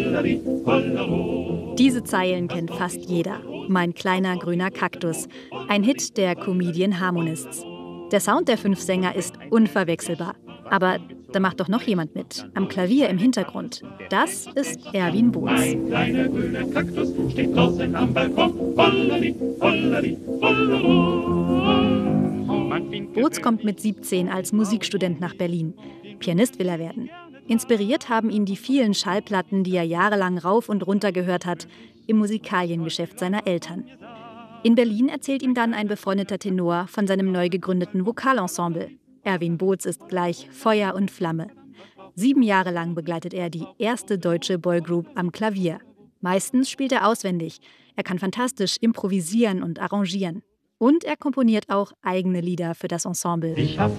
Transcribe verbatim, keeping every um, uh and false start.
Diese Zeilen kennt fast jeder. Mein kleiner grüner Kaktus. Ein Hit der Comedian Harmonists. Der Sound der fünf Sänger ist unverwechselbar. Aber da macht doch noch jemand mit, am Klavier im Hintergrund. Das ist Erwin Boots. Mein kleiner grüner Kaktus steht draußen am Balkon. Hollari, hollari, hollari. Boots kommt mit siebzehn als Musikstudent nach Berlin. Pianist will er werden. Inspiriert haben ihn die vielen Schallplatten, die er jahrelang rauf und runter gehört hat, im Musikaliengeschäft seiner Eltern. In Berlin erzählt ihm dann ein befreundeter Tenor von seinem neu gegründeten Vokalensemble. Erwin Boots ist gleich Feuer und Flamme. Sieben Jahre lang begleitet er die erste deutsche Boygroup am Klavier. Meistens spielt er auswendig. Er kann fantastisch improvisieren und arrangieren. Und er komponiert auch eigene Lieder für das Ensemble. Ich hab